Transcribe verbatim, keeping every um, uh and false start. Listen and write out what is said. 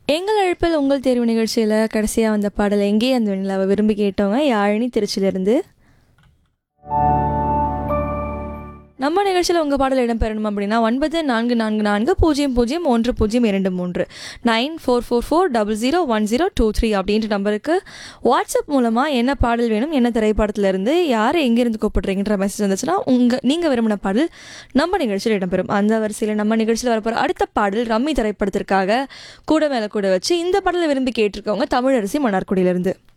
எங்கள் அழைப்பில் உங்கள் தேர்வு நிகழ்ச்சியில் கடைசியாக வந்த பாடல் எங்கே அந்த வெண்ணிலாவை விரும்பி கேட்டவங்க யாழினி திருச்சியிலிருந்து. நம்ம நிகழ்ச்சியில் உங்கள் பாடல் இடம்பெறணும் அப்படின்னா ஒன்பது நான்கு நான்கு நான்கு பூஜ்ஜியம் பூஜ்ஜியம் ஒன்று பூஜ்ஜியம் இரண்டு மூன்று nine four four four double zero one zero two three அப்படின்ற நம்பருக்கு வாட்ஸ்அப் மூலமாக என்ன பாடல் வேணும், என்ன திரைப்படத்திலேருந்து யார் எங்கேருந்து கூப்பிட்றீங்கன்ற மெசேஜ் வந்துச்சுன்னா உங்கள் நீங்கள் விரும்பின பாடல் நம்ம நிகழ்ச்சியில் இடம்பெறும். அந்த வரிசையில் நம்ம நிகழ்ச்சியில் வரப்போகிற அடுத்த பாடல் ரம்மி திரைப்படத்திற்காக கூட மேலே கூட வச்சு இந்த பாடலை விரும்பி கேட்டிருக்கவங்க தமிழரசி மன்னார்குடியிலேருந்து.